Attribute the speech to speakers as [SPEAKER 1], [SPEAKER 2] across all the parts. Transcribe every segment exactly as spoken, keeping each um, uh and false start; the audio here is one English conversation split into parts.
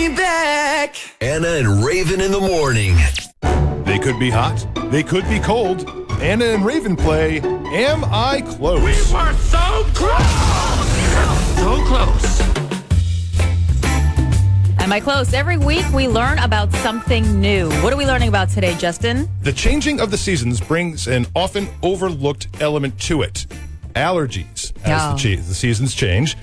[SPEAKER 1] me back.
[SPEAKER 2] Anna and Raven in the morning.
[SPEAKER 3] They could be hot. They could be cold. Anna and Raven play Am I Close?
[SPEAKER 1] We were so close. So close.
[SPEAKER 4] Am I close? Every week we learn about something new. What are we learning about today, Justin?
[SPEAKER 3] The changing of the seasons brings an often overlooked element to it. Allergies as
[SPEAKER 4] Oh.
[SPEAKER 3] the, che- the seasons change.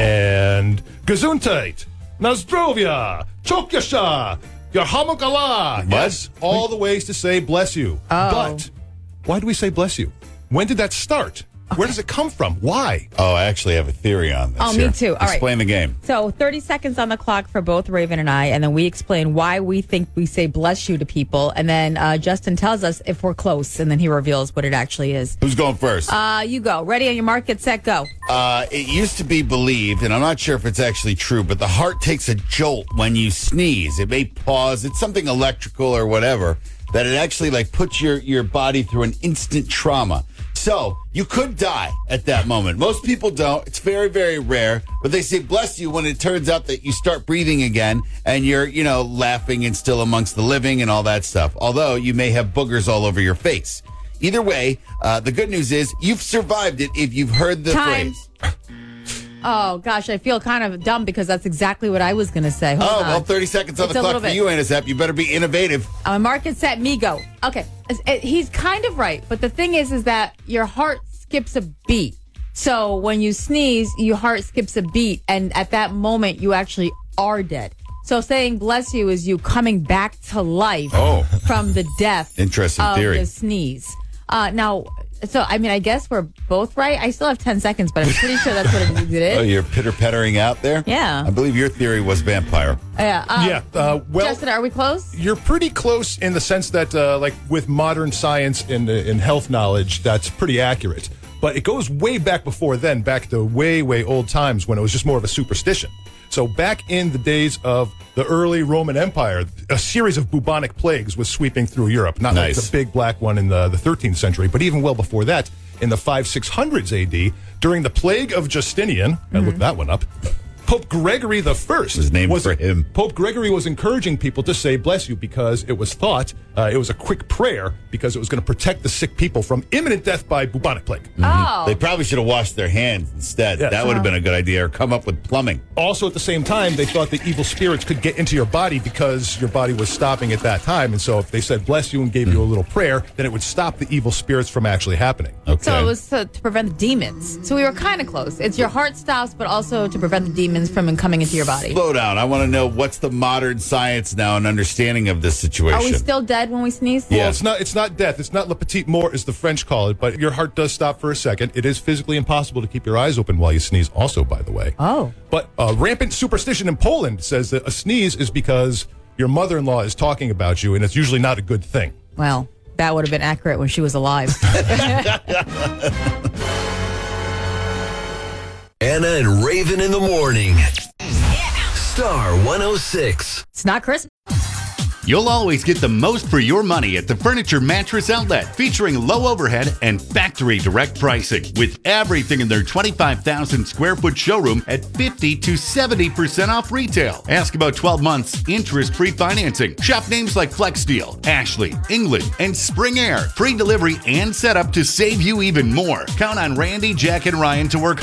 [SPEAKER 3] And Gesundheit, Nazdrovia, Chokyasha, Yarhamukala. Yes, all the ways to say bless you.
[SPEAKER 4] Oh.
[SPEAKER 3] But why do we say bless you? When did that start? Where does it come from? Why?
[SPEAKER 5] Oh, I actually have a theory on this.
[SPEAKER 4] Oh, me
[SPEAKER 5] Here.
[SPEAKER 4] too. All right.
[SPEAKER 5] Explain the game.
[SPEAKER 4] So thirty seconds on the clock for both Raven and I, and then we explain why we think we say bless you to people, and then uh, Justin tells us if we're close, and then he reveals what it actually is.
[SPEAKER 5] Who's going first?
[SPEAKER 4] Uh, you go. Ready on your mark, get set, go.
[SPEAKER 5] Uh, it used to be believed, and I'm not sure if it's actually true, but the heart takes a jolt when you sneeze. It may pause. It's something electrical or whatever, that it actually like puts your, your body through an instant trauma. So you could die at that moment. Most people don't. It's very, very rare. But they say bless you when it turns out that you start breathing again and you're, you know, laughing and still amongst the living and all that stuff. Although you may have boogers all over your face. Either way, uh, the good news is you've survived it if you've heard the
[SPEAKER 4] Time.
[SPEAKER 5] phrase.
[SPEAKER 4] Oh, gosh, I feel kind of dumb because that's exactly what I was going to say. Hold
[SPEAKER 5] Oh,
[SPEAKER 4] on.
[SPEAKER 5] well, thirty seconds on
[SPEAKER 4] It's
[SPEAKER 5] the
[SPEAKER 4] a
[SPEAKER 5] clock
[SPEAKER 4] little
[SPEAKER 5] for
[SPEAKER 4] bit.
[SPEAKER 5] you, Anasap. You better be innovative.
[SPEAKER 4] Uh, mark it, set, me, go. Okay. It's- it- he's kind of right. But the thing is, is that your heart skips a beat. So when you sneeze, your heart skips a beat. And at that moment, you actually are dead. So saying bless you is you coming back to life
[SPEAKER 5] Oh.
[SPEAKER 4] from the death
[SPEAKER 5] Interesting
[SPEAKER 4] of
[SPEAKER 5] theory.
[SPEAKER 4] the sneeze. Uh, now, so, I mean, I guess we're both right. I still have ten seconds, but I'm pretty sure that's what it is.
[SPEAKER 5] Oh, you're pitter-pattering out there?
[SPEAKER 4] Yeah.
[SPEAKER 5] I believe your theory was vampire.
[SPEAKER 4] Yeah. Um,
[SPEAKER 3] yeah. Uh, well,
[SPEAKER 4] Justin, are we close?
[SPEAKER 3] you're pretty close in the sense that, uh, like, with modern science and, uh, and health knowledge, that's pretty accurate. But it goes way back before then, back to way, way old times when it was just more of a superstition. So back in the days of the early Roman Empire, a series of bubonic plagues was sweeping through Europe. Not
[SPEAKER 5] Nice.
[SPEAKER 3] like the big black one in the, the thirteenth century, but even well before that, in the five, six hundreds A D, during the plague of Justinian, I looked that one up, Pope Gregory the First
[SPEAKER 5] His name
[SPEAKER 3] was
[SPEAKER 5] for him.
[SPEAKER 3] Pope Gregory was encouraging people to say bless you because it was thought uh, it was a quick prayer because it was going to protect the sick people from imminent death by bubonic plague.
[SPEAKER 4] Oh.
[SPEAKER 5] They probably should have washed their hands instead.
[SPEAKER 3] Yes.
[SPEAKER 5] That would have been a good idea. Or come up with plumbing.
[SPEAKER 3] Also, at the same time, they thought the evil spirits could get into your body because your body was stopping at that time. And so if they said bless you and gave you a little prayer, then it would stop the evil spirits from actually happening.
[SPEAKER 5] Okay.
[SPEAKER 4] So it was to, to prevent the demons. So we were kind of close. It's your heart stops, but also to prevent the demons from coming into your body.
[SPEAKER 5] Slow down. I want to know what's the modern science now and understanding of this situation.
[SPEAKER 4] Are we still dead when we sneeze?
[SPEAKER 5] Yeah.
[SPEAKER 3] Well, it's not it's not death. It's not le petit mort, as the French call it, but your heart does stop for a second. It is physically impossible to keep your eyes open while you sneeze also, by the way.
[SPEAKER 4] Oh.
[SPEAKER 3] But uh, rampant superstition in Poland says that a sneeze is because your mother-in-law is talking about you, and it's usually not a good thing.
[SPEAKER 4] Well, that would have been accurate when she was alive.
[SPEAKER 2] Anna and Raven in the morning. Star one oh six.
[SPEAKER 4] It's not Christmas.
[SPEAKER 6] You'll always get the most for your money at the Furniture Mattress Outlet, featuring low overhead and factory direct pricing, with everything in their twenty-five thousand square foot showroom at fifty to seventy percent off retail. Ask about twelve months interest-free financing. Shop names like FlexSteel, Ashley, England, and Spring Air. Free delivery and setup to save you even more. Count on Randy, Jack, and Ryan to work